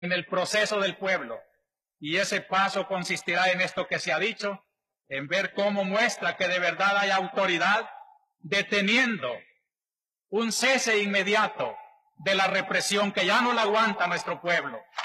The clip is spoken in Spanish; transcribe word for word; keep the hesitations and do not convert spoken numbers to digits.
en el proceso del pueblo. Y ese paso consistirá en esto que se ha dicho, en ver cómo muestra que de verdad hay autoridad, deteniendo un cese inmediato de la represión que ya no la aguanta nuestro pueblo.